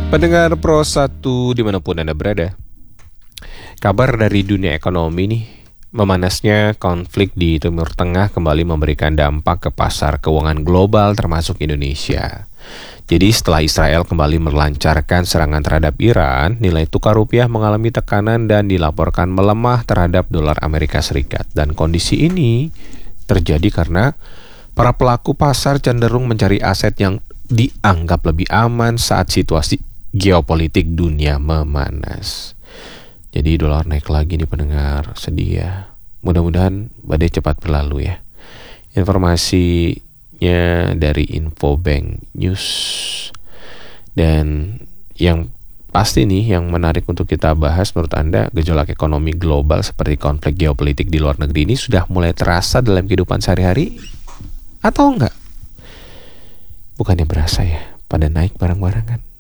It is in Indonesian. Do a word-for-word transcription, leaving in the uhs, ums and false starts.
Pendengar Pro satu dimanapun Anda berada, kabar dari dunia ekonomi nih, memanasnya konflik di Timur Tengah kembali memberikan dampak ke pasar keuangan global termasuk Indonesia. Jadi setelah Israel kembali melancarkan serangan terhadap Iran, nilai tukar rupiah mengalami tekanan dan dilaporkan melemah terhadap dolar Amerika Serikat. Dan kondisi ini terjadi karena para pelaku pasar cenderung mencari aset yang dianggap lebih aman saat situasi geopolitik dunia memanas. Jadi dolar naik lagi nih pendengar, sedih ya. Mudah-mudahan badai cepat berlalu ya. Informasinya dari Infobank News. Dan yang pasti nih yang menarik untuk kita bahas, menurut Anda gejolak ekonomi global seperti konflik geopolitik di luar negeri ini sudah mulai terasa dalam kehidupan sehari-hari atau enggak? Bukannya berasa ya, pada naik barang-barang kan?